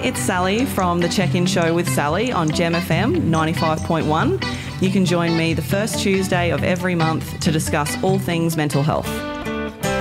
it's Sally from the Check-In Show with Sally on Gem FM 95.1. You can join me the first Tuesday of every month to discuss all things mental health.